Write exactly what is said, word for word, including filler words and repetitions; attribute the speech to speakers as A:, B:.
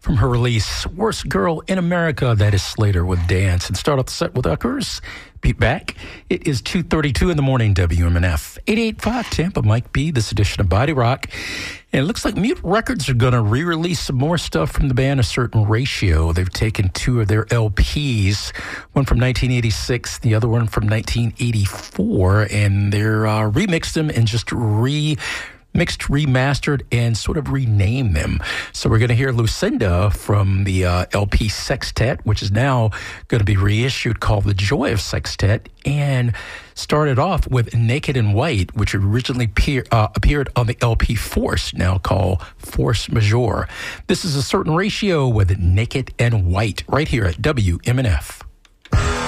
A: from her release, Worst Girl in America. That is Slater with Dance. And start off the set with Uckers. Beat back. It is two thirty-two in the morning, W M N F. eight eighty-five Tampa, Mike B, this edition of Body Rock. And it looks like Mute Records are going to re-release some more stuff from the band A Certain Ratio. They've taken two of their L Ps, one from nineteen eighty-six, the other one from nineteen eighty-four, and they're uh, remixed them and just re mixed, remastered, and sort of rename them. So we're going to hear Lucinda from the uh, L P Sextet, which is now going to be reissued, called The Joy of Sextet, and started off with Naked and White, which originally peer, uh, appeared on the L P Force, now called Force Majeure. This is A Certain Ratio with Naked and White, right here at W M N F.